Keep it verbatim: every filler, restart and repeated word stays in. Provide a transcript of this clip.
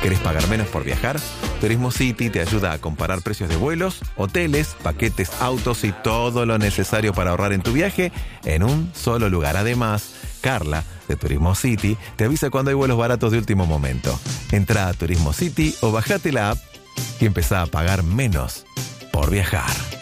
¿Querés pagar menos por viajar? Turismo City te ayuda a comparar precios de vuelos, hoteles, paquetes, autos y todo lo necesario para ahorrar en tu viaje en un solo lugar. Además, Carla, de Turismo City, te avisa cuando hay vuelos baratos de último momento. Entra a Turismo City o bajate la app y empezá a pagar menos por viajar.